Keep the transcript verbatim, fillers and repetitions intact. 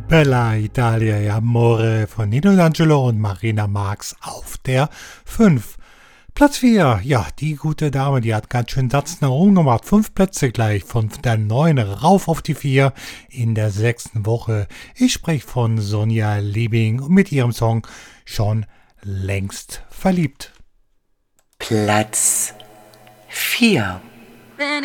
Bella Italia e Amore von Nino D'Angelo und Marina Marx auf der fünf. Platz vier, ja, die gute Dame, die hat ganz schön Satz nach oben gemacht. Fünf Plätze gleich, von der neun rauf auf die vier in der sechsten Woche. Ich spreche von Sonja Liebing mit ihrem Song Schon längst verliebt. Platz vier. Wenn